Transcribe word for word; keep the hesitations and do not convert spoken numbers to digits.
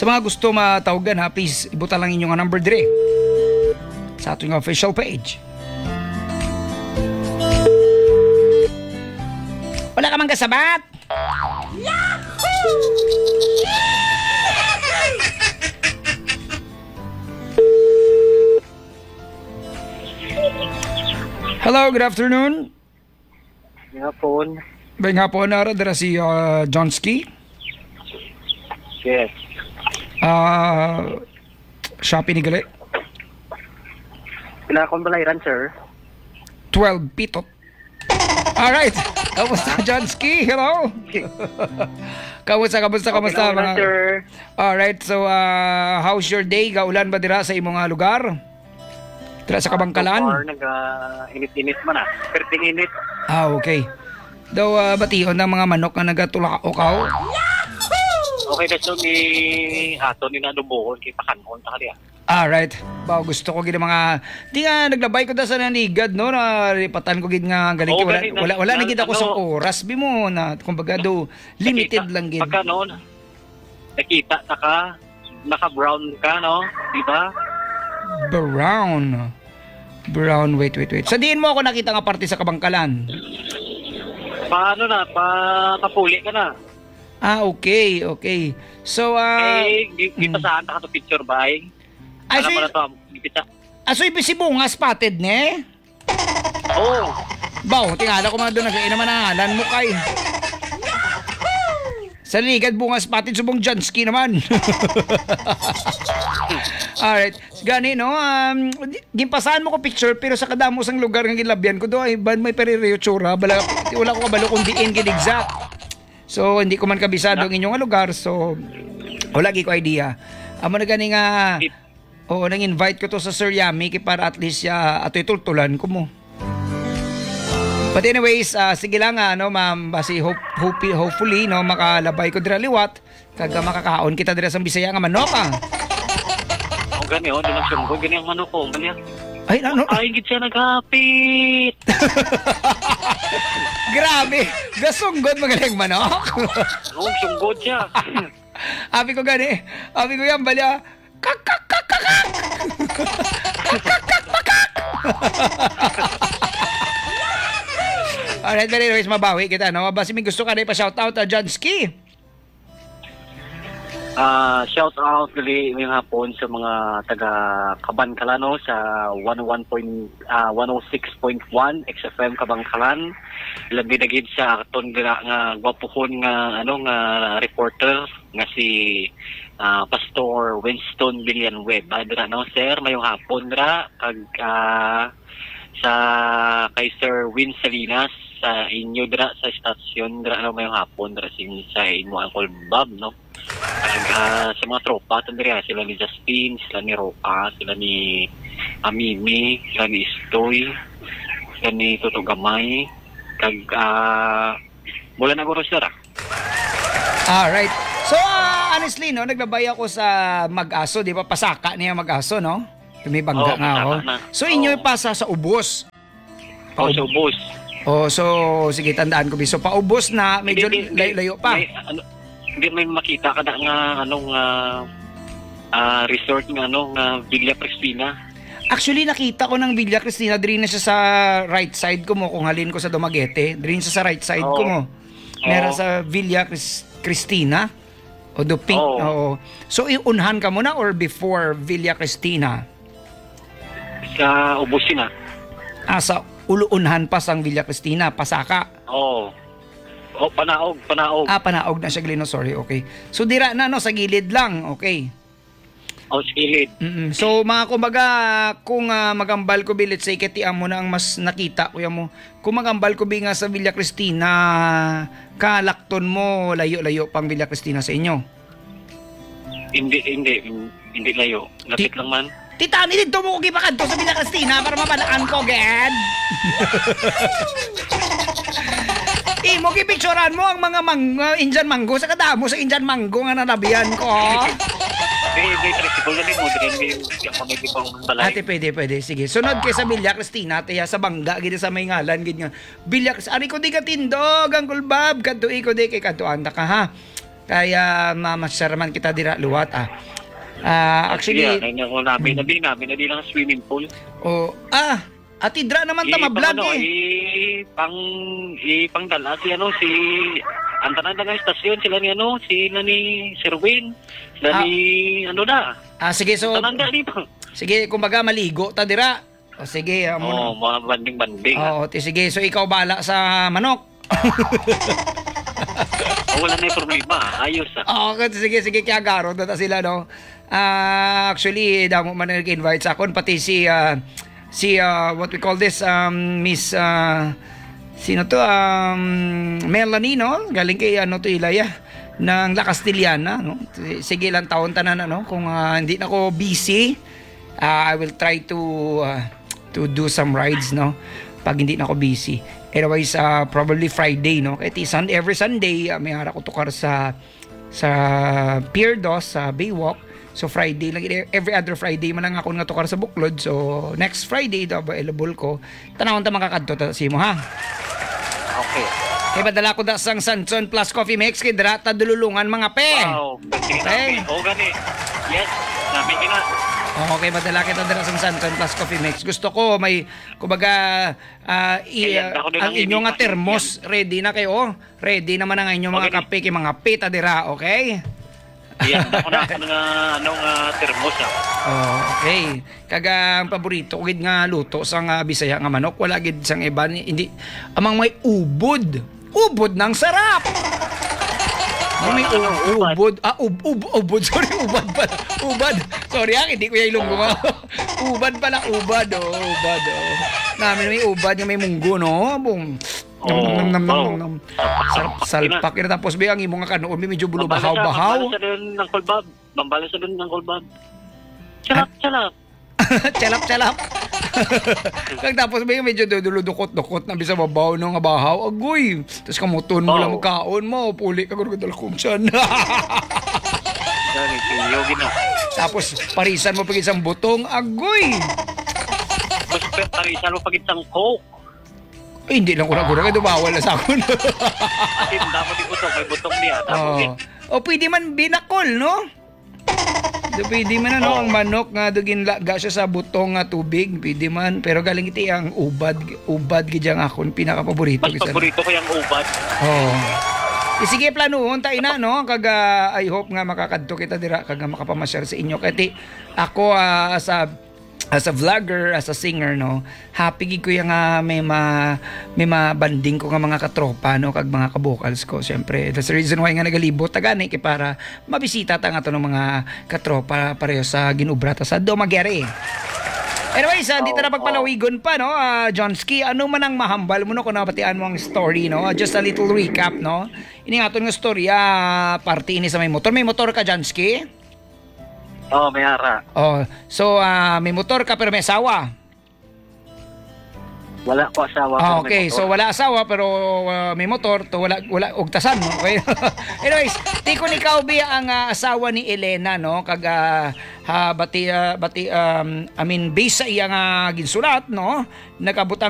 Sa mga gusto matawagan ha, please ibuta lang inyong number dire sa ating official page. Wala ka mang kasabat? Yahoo! Hello, good afternoon. Hapon. Bay nga po, nara dara si uh, Johnski. Yes. Uh, Shopee ni gali. Pinakong balayran, sir. twelve pitot. Alright. Kamusta, Johnski? Hello. Kamusta, kamusta, kamusta? Okay, mga... sir. Alright, so uh, how's your day? Gaulan ba dira sa imong uh, lugar? Dira sa Kabangkalan? Uh, so far, nag-init-init man ah. Perting init. Ah, okay. Daw uh, bation ng mga manok na nagatulakaw. Okay, kasi ni ato ni nadubuhon kay pakanon ta kali ah. Alright. Ba gusto ko gid mga di nga naglabay ko da sa nanigad no na ripatan ko gid nga galing oh, wala, na, wala wala na, na gid ako ano, sa oras bi mo na kumbaga do limited lang gid. Pagka noon nakita ta ka naka-brown ka no, di ba? Brown. Brown, wait, wait, wait. Sa diin mo ako nakita nga parte sa Kabangkalan. Paano na? Pa kapuli ka na. Ah, okay, okay. So, uh... eh, di, di pa saan ka to picture ba eh? Ay, alam so, mo na to, ipita. Ah, so ibig si bunga spotted, ne? Oo. Oh. Baw, tingala ko mga doon, nagkain naman ang halan mo kay. Sa ligad bunga spotted, subong Jansky naman. Alright. Gani, no? Um, gimpasahan mo ko picture, pero sa kadamos ang lugar ng gilabyan ko do, ay ban may perireyo tsura. Bala, wala ko kabalo kung diin gid exact. So, hindi ko man kabisado ang inyong lugar. So, wala gi ko idea. Amo na gani nga, oo, nang invite ko to sa Sir Yami kay para at least uh, ato'y tultulan ko mo. But anyways, uh, sige lang nga, no, ma'am, basi hope, hope, hopefully, no, makalabay ko dira liwat, kaga makakaon kita dira sa Bisaya nga manok, ah. Ang gani, oh, doon ang sunggo, gani ang manok ko, gani ang... Ay, ano? Ay, gid siya naghapit. Grabe, gasunggod magaling manok. Oo, sunggod siya. Abi ko gani, abi ko yan, balya, kak, kak, kak, kak, kak. Kak, kak, kak, kak. Alright, but anyways, mabawi kita, no? Basi may gusto ka na ipa-shoutout na Johnski. Ah, uh, shout out gali ngayong hapon sa mga taga Kabangkalan sa one oh one point uh, one oh six point one X F M Kabangkalan. Labi na gid sa aton nga gwapuhon nga ano nga reporter nga si uh, Pastor Winston Villanueva. Dira no sir, mayong hapon dira kag uh, sa kay Sir Win Salinas sa inyo dira sa stasyon dira no mayong hapon dira sa inyo Uncle Bob no. Kag uh, sa mga tropa tandira sila ni Justin, sila ni Ropa, sila ni Amimi, sila ni Istoy, sila ni Toto Gamay, kag uh, mula na guro sila. Alright. So uh, honestly no, naglabay ako sa Mag-Aso, di ba? Pasaka niya Mag-Aso, no? Tumibangga oh, nga ako. Na. So inyo oh. Pasa sa ubos. Pa- oh, sa ubos. Oh, so sige tandaan ko bi. So paubos na medyo layo pa. May, ano, hindi may makita ka na nga anong uh, uh, resort ng ano nga Villa Cristina. Actually nakita ko ng Villa Cristina, diri na siya sa right side ko mo kung halin ko sa Dumaguete, diri siya sa right side oh. ko mo. Meron oh. sa Villa Cristina o do pink. Oh. Oo. So iunhan ka muna or before Villa Cristina? Sa ubusin na. Ah, sa uluunhan pa sang Villa Cristina, Pasaka. Oo. Oh, panaog, panaog. Ah, panaog na siya, Gleno, sorry, okay. So, dira na, no, sa gilid lang, okay. Oh, sa gilid. Mm-mm. So, mga kumbaga, kung uh, magambal ko, let's say, katiang mo na ang mas nakita, kuya mo, kung magambal ko, nga sa Villa Cristina, kalakton mo, layo-layo pang Villa Cristina sa inyo? Hindi, hindi, hindi layo. Lapit Ti- lang man. Titani, dito mo ko kipakad to sa Villa Cristina para mapalaan ko, Ged. Imo kipicturean mo ang mga mang, uh, Indian mango sa kadamo sa Indian mango nga nalabihan ko. May may tricycle na din mo din yung pamilya pang balay. Ate, pwede, pwede. Sige. Sunod kay sa Villa Cristina, tiya sa bangga, gina sa may ngalan, gina. Villa Cristina, ari ko di ka tindog, Uncle Bob, kanto iko di kay kanto anda ka ha. Kaya mamasaraman kita dira luwat ah. Ah, actually, Actually, yan, ako namin, nabi namin, nabi lang swimming pool. oh, ah, ati dra naman ta I- mablog pang, ano, eh. i- pang, i- pang dala, si ano, si, ang tanan na ng istasyon, sila ni ano, sila ni Sir Wayne, sila Ah. ni, ano na, Ah, sige, so, tanan na, di ba? sige, kumbaga maligo ta dira. O sige, amo na. Oo, mga banding-banding. Oo, ti sige, so ikaw bala sa manok. Oh, wala na yung problema, ayos ah. Oo, sige, sige, kaya garo na ta sila, no? Ah, actually, damo man nag-invite sa akon, pati si, ah, si, ah, what we call this, um, Miss, ah, sino to, um, Melanie, no? Galing kay, ano to, Ilaya, ng La Castillana, no? Sige lang taon tanan, no? Kung ah, hindi na ako busy, ah, I will try to, ah, to do some rides, no? Pag hindi na ako busy. Otherwise, uh, probably Friday, no? Kahit sun, every Sunday, uh, may hara ko tukar sa sa Pier dos, sa Baywalk. So, Friday lang. Every other Friday man lang ako nga tukar sa Buklod. So, next Friday, ito available ko. Tanawon ta makakadto ta si mo, ha? Okay. Kaya badala ko da sang Sanson plus Coffee Mix kay dira ta dululungan mga pe. Wow, sige Okay. namin. Oo, gani. Yes, namin ka na. Okay, madala kita dira sang Santon plus Coffee Mix. Gusto ko may kumbaga ah, i- Ayan, ako din ang ang inyong nga ibig termos ready na kayo. Ready naman ang inyong mga Okay. kape kay mga pita dira, okay? Yan, ako na ako nga, anong uh, termos ah. Oh, okay. Kaga ang paborito ko gid nga luto sa nga Bisaya nga manok, wala gid sang iba ni- hindi amang may ubod. Ubod ng sarap. Ano may Ano, u- ubad? ubod? Ah, ub, ub, ubod. Sorry, ubad pala. Ubad. Sorry ah, hindi ko yung ilong ko. Ubad pala, ubad. Oh, ubad. Oh. Namin may ubad yung may munggo, no? Bung. Nam, Oh, nam, nam, nam, oh. nam, nam. Sarap, salpak. Kaya tapos ba ang imong nga kanoon, may medyo bulo Bambala sa- bahaw-bahaw. Bambala sa doon ng kulbab. Bambala sa doon ng kulbab. Charap, charap. Chalap-chalap. Kag tapos ba yung medyo duduludukot-dukot na bisa mabaw nung abahaw. Agoy. Tapos kamuton mo Oh. lang magkaon mo. Puli ka gano'n kadalakong siyan. Gani, si Yogi na. Tapos parisan mo pag isang butong. Agoy. Tapos parisan mo pag isang coke. Ay, hindi lang ko na kaya dumawal na sa akin. Kasi dapat yung butong, may butong niya. Tapos oh. O pwede man binakol, no? Do pwede man ano, ang manok nga dugin laga siya sa butong nga tubig, pwede man. Pero galing iti ang ubad, ubad gid ang akon pinaka-paborito. mas Kisa- paborito ko yung ubad. Oh. Eh, sige planuhon tayo na no kaga I hope nga makakadto kita dira kaga makapamasyal sa inyo kati ako ah, as a as a vlogger, as a singer no, happy gid ko yung nga may ma may mabanding ko nga mga katropa no kag mga ka-vocals ko. Syempre that's the reason why nga nagalibot ta gani kay para mabisita ta nga to ng mga katropa pareho sa Ginubra ta sa Dumaguete. Anyways, uh, dito na pagpalawigon pa, no? Uh, Johnsky, ano man ang mahambal mo, no? Kung napatian mo ang story, no? Uh, just a little recap, no? Ini nga nga story, ah, party ini sa may motor. May motor ka, Johnsky? Oo, oh, may ara. Oh, so, ah, may motor ka pero may asawa. Wala ko asawa. Ah, pero may okay, motor. so wala asawa pero ah, may motor, to wala wala ugtasan, no? Okay. Anyways, tiko ni Kaubi ang ah, asawa ni Elena, no? Kag ah, ha, bati ah, bati um, I mean based sa iya nga ginsulat, no? Nakabutang